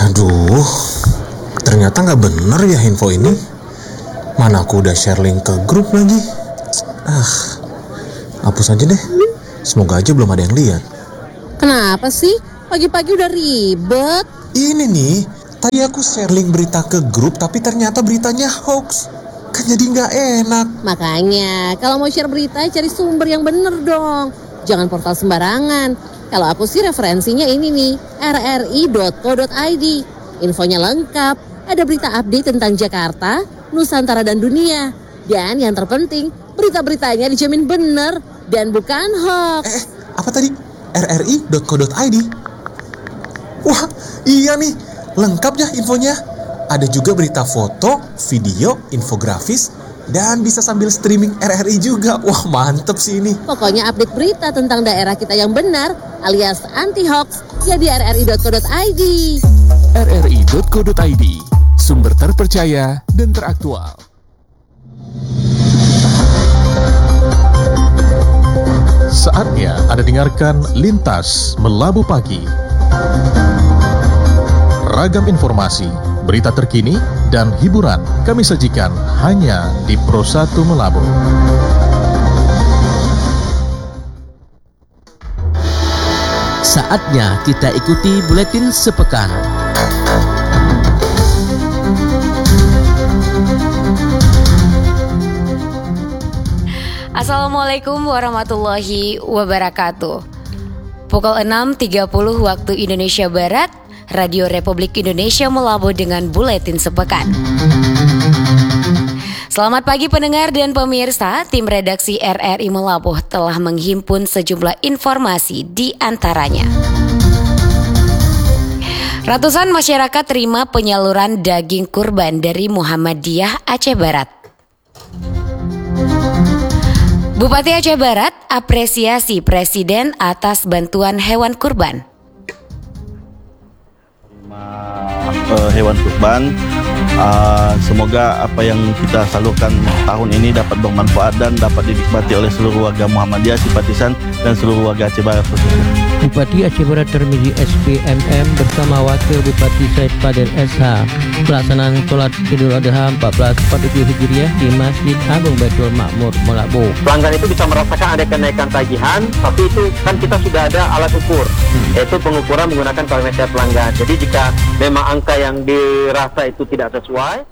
Aduh, ternyata nggak bener ya info ini. Mana aku udah share link ke grup lagi. Hapus aja deh. Semoga aja belum ada yang lihat. Kenapa sih? Pagi-pagi udah ribet. Ini nih, tadi aku share link berita ke grup tapi ternyata beritanya hoax. Kan jadi nggak enak. Makanya, kalau mau share berita cari sumber yang bener dong. Jangan portal sembarangan. Kalau aku sih referensinya ini nih, rri.co.id. Infonya lengkap, ada berita update tentang Jakarta, Nusantara dan dunia. Dan yang terpenting, berita-beritanya dijamin bener dan bukan hoax. Apa tadi? rri.co.id? Wah, iya nih, lengkap ya infonya. Ada juga berita foto, video, infografis, dan bisa sambil streaming RRI juga. Wah, mantep sih ini. Pokoknya update berita tentang daerah kita yang benar alias anti-hoax ya di rri.co.id. rri.co.id, sumber terpercaya dan teraktual. Saatnya Anda dengarkan Lintas Melabu Pagi. Ragam informasi, berita terkini, dan hiburan kami sajikan hanya di Pro 1 Melabu. Saatnya kita ikuti buletin sepekan. Assalamualaikum warahmatullahi wabarakatuh. Pukul 6.30 waktu Indonesia Barat, Radio Republik Indonesia Melabu dengan buletin sepekan. Selamat pagi pendengar dan pemirsa, tim redaksi RRI Melabu telah menghimpun sejumlah informasi di antaranya. Ratusan masyarakat terima penyaluran daging kurban dari Muhammadiyah Aceh Barat. Bupati Aceh Barat apresiasi Presiden atas bantuan hewan kurban. Hewan kurban, semoga apa yang kita salurkan tahun ini dapat bermanfaat dan dapat dinikmati oleh seluruh warga Muhammadiyah, simpatisan dan seluruh warga Aceh Barat khususnya. Bupati Aceh Barat Termizi SPMM bersama Wakil Bupati Said Fadil SH pelaksanaan sholat Idul Adha 1447 Hijriah di Masjid Agung Baitul Makmur Melabu. Pelanggan itu bisa merasakan ada kenaikan tagihan, tapi itu kan kita sudah ada alat ukur, yaitu pengukuran menggunakan parameter pelanggan. Jadi jika memang angka yang dirasa itu tidak sesuai.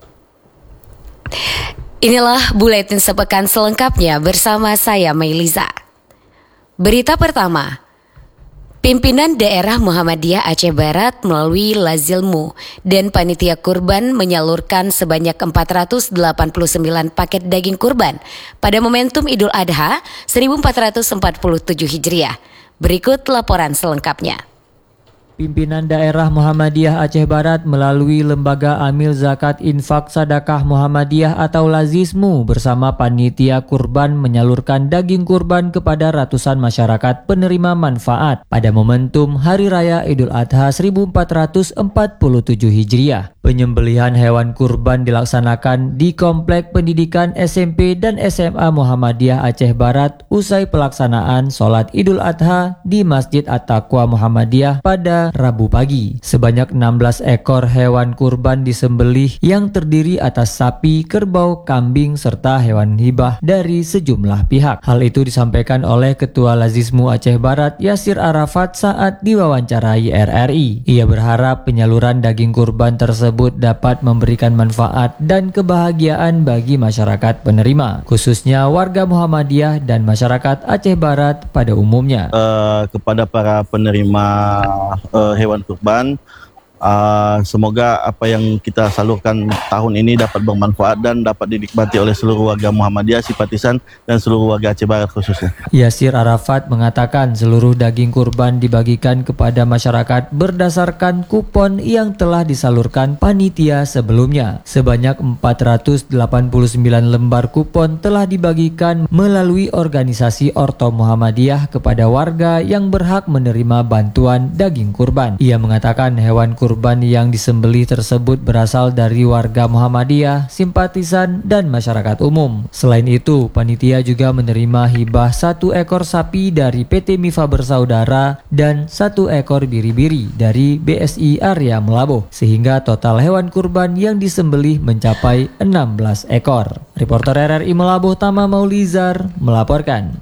Inilah buletin sepekan selengkapnya bersama saya Mailiza. Berita pertama. Pimpinan daerah Muhammadiyah Aceh Barat melalui Lazilmu dan Panitia Kurban menyalurkan sebanyak 489 paket daging kurban pada momentum Idul Adha 1447 Hijriah. Berikut laporan selengkapnya. Pimpinan daerah Muhammadiyah Aceh Barat melalui Lembaga Amil Zakat Infak Sadakah Muhammadiyah atau Lazismu bersama Panitia Kurban menyalurkan daging kurban kepada ratusan masyarakat penerima manfaat pada momentum Hari Raya Idul Adha 1447 Hijriah. Penyembelihan hewan kurban dilaksanakan di Komplek Pendidikan SMP dan SMA Muhammadiyah Aceh Barat usai pelaksanaan sholat Idul Adha di Masjid At-Taqwa Muhammadiyah pada Rabu pagi. Sebanyak 16 ekor hewan kurban disembelih yang terdiri atas sapi, kerbau, kambing, serta hewan hibah dari sejumlah pihak. Hal itu disampaikan oleh Ketua Lazismu Aceh Barat Yasir Arafat saat diwawancarai RRI. Ia berharap penyaluran daging kurban tersebut dapat memberikan manfaat dan kebahagiaan bagi masyarakat penerima, khususnya warga Muhammadiyah dan masyarakat Aceh Barat pada umumnya. Kepada para penerima hewan kurban, semoga apa yang kita salurkan tahun ini dapat bermanfaat dan dapat dinikmati oleh seluruh warga Muhammadiyah, simpatisan dan seluruh warga Aceh Barat khususnya. Yasir Arafat mengatakan seluruh daging kurban dibagikan kepada masyarakat berdasarkan kupon yang telah disalurkan panitia sebelumnya. Sebanyak 489 lembar kupon telah dibagikan melalui organisasi Orto Muhammadiyah kepada warga yang berhak menerima bantuan daging kurban. Ia mengatakan hewan kurban kurban yang disembelih tersebut berasal dari warga Muhammadiyah, simpatisan, dan masyarakat umum. Selain itu, panitia juga menerima hibah 1 ekor sapi dari PT Mifa Bersaudara dan 1 ekor biri-biri dari BSI Area Melabuh, sehingga total hewan kurban yang disembelih mencapai 16 ekor. Reporter RRI Melabuh Tama Maulizar melaporkan.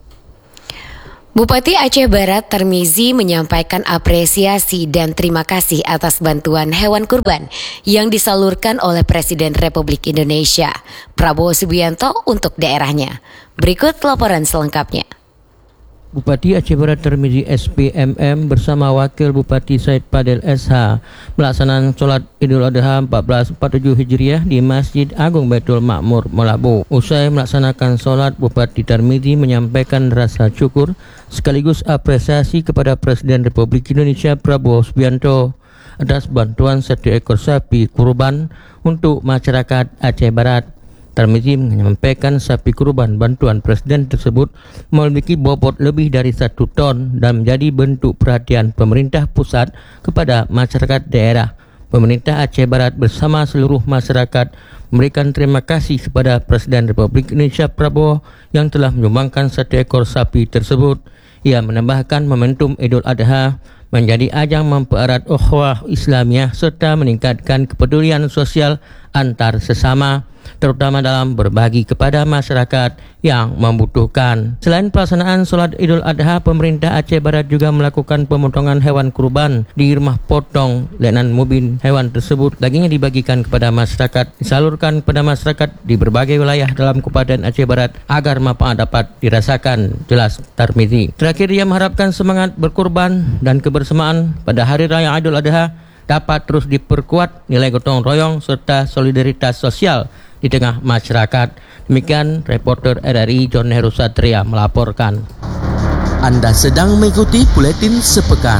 Bupati Aceh Barat Tarmizi menyampaikan apresiasi dan terima kasih atas bantuan hewan kurban yang disalurkan oleh Presiden Republik Indonesia, Prabowo Subianto, untuk daerahnya. Berikut laporan selengkapnya. Bupati Aceh Barat Tarmizi SPMM bersama Wakil Bupati Said Fadel SH melaksanakan sholat Idul Adha 1447 Hijriah di Masjid Agung Baitul Makmur Melabuh. Usai melaksanakan sholat, Bupati Tarmizi menyampaikan rasa syukur sekaligus apresiasi kepada Presiden Republik Indonesia Prabowo Subianto atas bantuan 1 ekor sapi kurban untuk masyarakat Aceh Barat. Tarmizi menyampaikan sapi kurban bantuan Presiden tersebut memiliki bobot lebih dari 1 ton dan menjadi bentuk perhatian pemerintah pusat kepada masyarakat daerah. Pemerintah Aceh Barat bersama seluruh masyarakat memberikan terima kasih kepada Presiden Republik Indonesia Prabowo yang telah menyumbangkan 1 ekor sapi tersebut. Ia menambahkan momentum Idul Adha menjadi ajang mempererat ukhuwah Islamiyah serta meningkatkan kepedulian sosial antar sesama, terutama dalam berbagi kepada masyarakat yang membutuhkan. Selain pelaksanaan sholat Idul Adha, pemerintah Aceh Barat juga melakukan pemotongan hewan kurban di rumah potong Lenan Mubin. Hewan tersebut dagingnya dibagikan kepada masyarakat, disalurkan kepada masyarakat di berbagai wilayah dalam Kabupaten Aceh Barat agar manfaat dapat dirasakan, jelas Tarmizi. Terakhir, ia mengharapkan semangat berkurban dan kebersamaan pada Hari Raya Idul Adha dapat terus diperkuat nilai gotong royong serta solidaritas sosial di tengah masyarakat. Demikian reporter RRI John Heru Satria melaporkan. Anda sedang mengikuti buletin sepekan.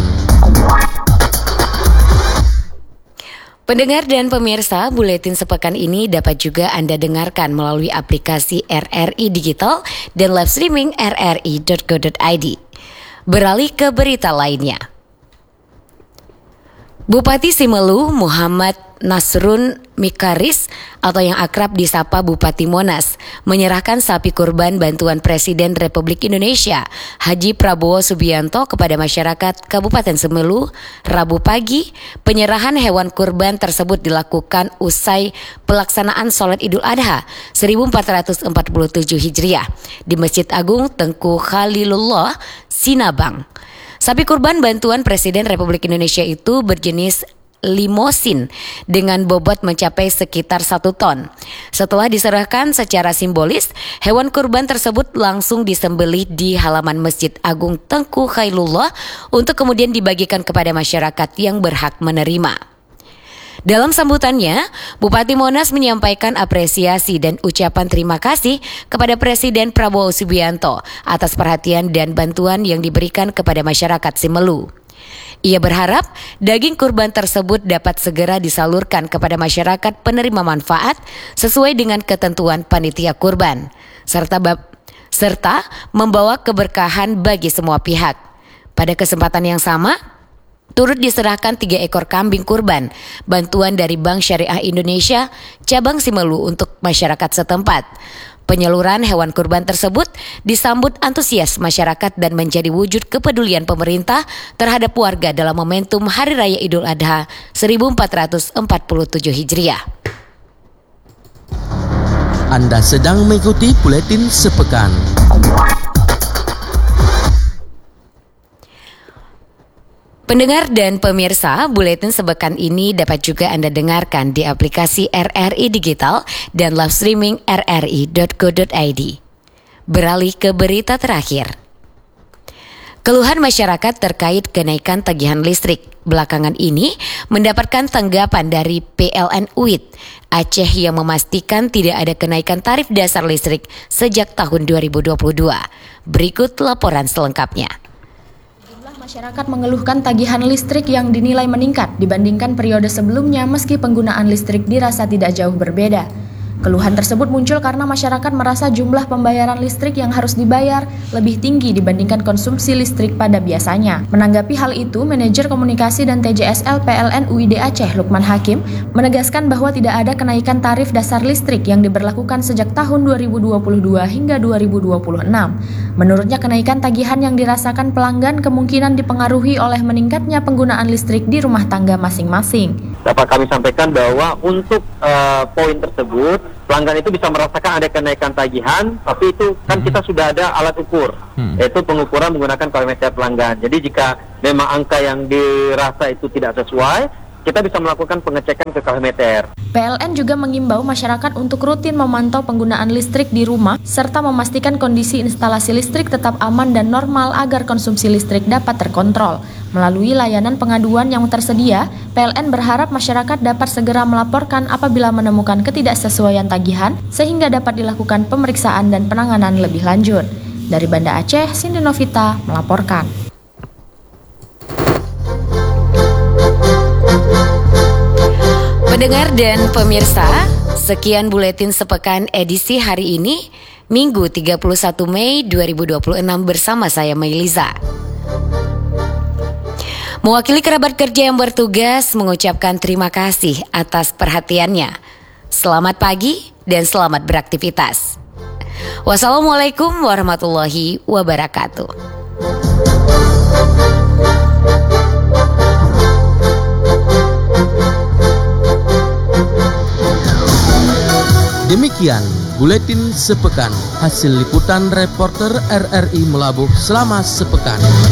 Pendengar dan pemirsa, buletin sepekan ini dapat juga Anda dengarkan melalui aplikasi RRI Digital dan live streaming rri.co.id. Beralih ke berita lainnya. Bupati Simelu Muhammad Nasrun Mikaris atau yang akrab disapa Bupati Monas menyerahkan sapi kurban bantuan Presiden Republik Indonesia Haji Prabowo Subianto kepada masyarakat Kabupaten Simelu Rabu pagi. Penyerahan hewan kurban tersebut dilakukan usai pelaksanaan sholat Idul Adha 1447 Hijriah di Masjid Agung Tengku Khalilullah, Sinabang. Sapi kurban bantuan Presiden Republik Indonesia itu berjenis limosin dengan bobot mencapai sekitar 1 ton. Setelah diserahkan secara simbolis, hewan kurban tersebut langsung disembelih di halaman Masjid Agung Tengku Khailullah untuk kemudian dibagikan kepada masyarakat yang berhak menerima. Dalam sambutannya, Bupati Monas menyampaikan apresiasi dan ucapan terima kasih kepada Presiden Prabowo Subianto atas perhatian dan bantuan yang diberikan kepada masyarakat Simelu. Ia berharap daging kurban tersebut dapat segera disalurkan kepada masyarakat penerima manfaat sesuai dengan ketentuan panitia kurban, serta membawa keberkahan bagi semua pihak. Pada kesempatan yang sama, turut diserahkan 3 ekor kambing kurban bantuan dari Bank Syariah Indonesia cabang Simelu untuk masyarakat setempat. Penyaluran hewan kurban tersebut disambut antusias masyarakat dan menjadi wujud kepedulian pemerintah terhadap warga dalam momentum Hari Raya Idul Adha 1447 Hijriah. Anda sedang mengikuti buletin sepekan. Pendengar dan pemirsa, buletin sepekan ini dapat juga Anda dengarkan di aplikasi RRI Digital dan live streaming rri.co.id. Beralih ke berita terakhir. Keluhan masyarakat terkait kenaikan tagihan listrik belakangan ini mendapatkan tanggapan dari PLN UIT Aceh yang memastikan tidak ada kenaikan tarif dasar listrik sejak tahun 2022. Berikut laporan selengkapnya. Masyarakat mengeluhkan tagihan listrik yang dinilai meningkat dibandingkan periode sebelumnya meski penggunaan listrik dirasa tidak jauh berbeda. Keluhan tersebut muncul karena masyarakat merasa jumlah pembayaran listrik yang harus dibayar lebih tinggi dibandingkan konsumsi listrik pada biasanya. Menanggapi hal itu, Manajer Komunikasi dan TJSL PLN UID Aceh Lukman Hakim menegaskan bahwa tidak ada kenaikan tarif dasar listrik yang diberlakukan sejak tahun 2022 hingga 2026. Menurutnya, kenaikan tagihan yang dirasakan pelanggan kemungkinan dipengaruhi oleh meningkatnya penggunaan listrik di rumah tangga masing-masing. Dapat kami sampaikan bahwa untuk poin tersebut, pelanggan itu bisa merasakan ada kenaikan tagihan, tapi itu kan kita sudah ada alat ukur, yaitu pengukuran menggunakan parameter pelanggan. Jadi jika memang angka yang dirasa itu tidak sesuai, kita bisa melakukan pengecekan ke kalorimeter. PLN juga mengimbau masyarakat untuk rutin memantau penggunaan listrik di rumah serta memastikan kondisi instalasi listrik tetap aman dan normal agar konsumsi listrik dapat terkontrol. Melalui layanan pengaduan yang tersedia, PLN berharap masyarakat dapat segera melaporkan apabila menemukan ketidaksesuaian tagihan sehingga dapat dilakukan pemeriksaan dan penanganan lebih lanjut. Dari Banda Aceh, Cindy Novita melaporkan. Pendengar dan pemirsa, sekian buletin sepekan edisi hari ini, Minggu 31 Mei 2026 bersama saya Mailiza. Mewakili kerabat kerja yang bertugas mengucapkan terima kasih atas perhatiannya. Selamat pagi dan selamat beraktivitas. Wassalamualaikum warahmatullahi wabarakatuh. Demikian buletin sepekan hasil liputan reporter RRI Melabuh selama sepekan.